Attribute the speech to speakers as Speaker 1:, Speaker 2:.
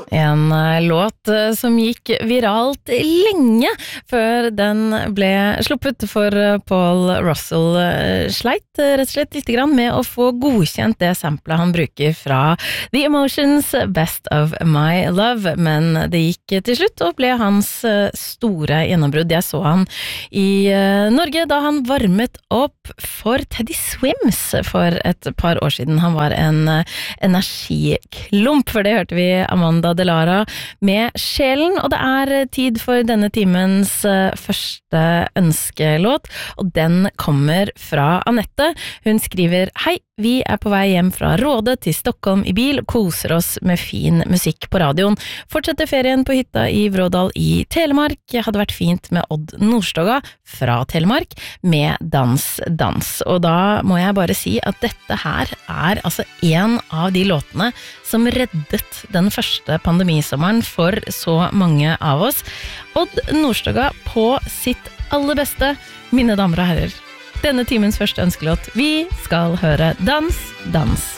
Speaker 1: En låt som gikk viralt lenge før den ble sluppet, for Paul Russell sleit rett og slett litt grann med å få godkjent det samplet han bruker fra The Emotions Best of My Love, men det gikk til slutt og ble hans store gjennombrudd. Jeg så han i Norge da han varmet opp for Teddy Swims for et par år siden. Han var en energiklump, for det hørte vi Amanda Delara med Sjelen, og det er tid for denne timens første ønskelåt, og den kommer fra Anette. Hun skriver: Hei, vi er på vei hjem fra Råde til Stockholm i bil og koser oss med fin musikk på radioen. Fortsetter ferien på hytta i Vrådal i Telemark. Hadde vært fint med Odd Nordstoga fra Telemark med Dans. Og da må jeg bare si at dette her er altså en av de låtene som reddet den første pandemisommeren for så mange av oss. Odd Nordstoga på sitt aller beste. Mine damer og herrer, denne timens første ønskelåt. Vi skal høre Dans.